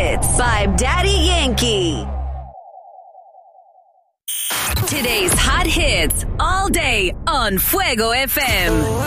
Hits by Daddy Yankee. Today's hot hits all day on Fuego FM.